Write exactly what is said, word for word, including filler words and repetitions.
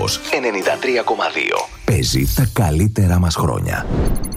Ολυμπιακός ενενήντα τρία κόμμα δύο. Παίζει τα καλύτερα μας χρόνια.